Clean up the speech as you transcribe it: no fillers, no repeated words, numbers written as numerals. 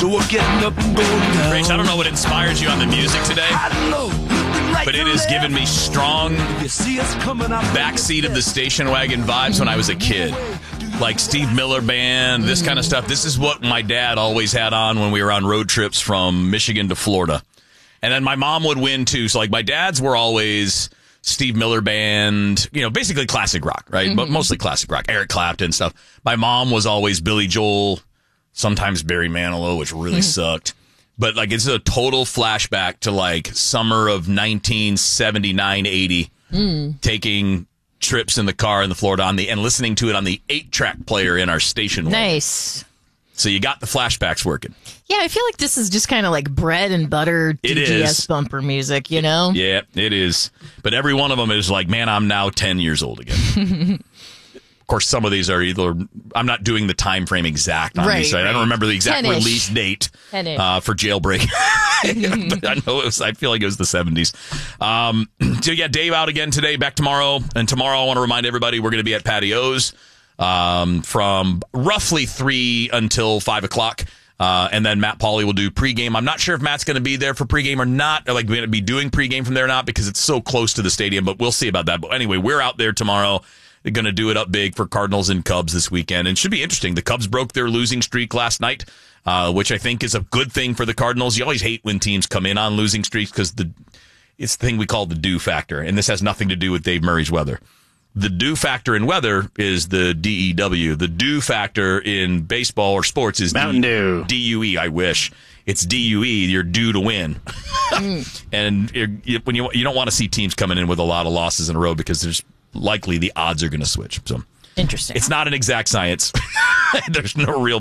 So we're getting up and going down. Rach, I don't know what inspires you on the music today, but it has given me strong backseat of the station wagon vibes when I was a kid. Like Steve Miller Band, this kind of stuff. This is what my dad always had on when we were on road trips from Michigan to Florida. And then my mom would win, too. So, like, my dads were always Steve Miller Band, you know, basically classic rock, right? But mostly classic rock. Eric Clapton stuff. My mom was always Billy Joel, sometimes Barry Manilow, which really sucked. But, like, it's a total flashback to, like, summer of 1979, 80, taking trips in the car in the Florida and listening to it on the 8-track player in our station wagon. Nice. So you got the flashbacks working. Yeah, I feel like this is just kind of like bread and butter DGS bumper music, you know? Yeah, it is. But every one of them is like, man, I'm now 10 years old again. Of course, some of these are either, I'm not doing the time frame exact on these. Right? I don't remember the exact 10-ish. release date for Jailbreak. But I know I feel like it was the 70s. So yeah, Dave out again today, back tomorrow. And tomorrow I want to remind everybody we're going to be at Patios from roughly 3 until 5 o'clock. And then Matt Pauley will do pregame. I'm not sure if Matt's going to be there for pregame or not, or like we're going to be doing pregame from there or not, because it's so close to the stadium, but we'll see about that. But anyway, we're out there tomorrow. They're going to do it up big for Cardinals and Cubs this weekend. And it should be interesting. The Cubs broke their losing streak last night, which I think is a good thing for the Cardinals. You always hate when teams come in on losing streaks because it's the thing we call the dew factor. And this has nothing to do with Dave Murray's weather. The dew factor in weather is the DEW. The dew factor in baseball or sports is Mountain Dew. DUE. I wish it's DUE. You're due to win, and when you don't want to see teams coming in with a lot of losses in a row because there's likely the odds are going to switch. So Interesting. It's not an exact science. There's no real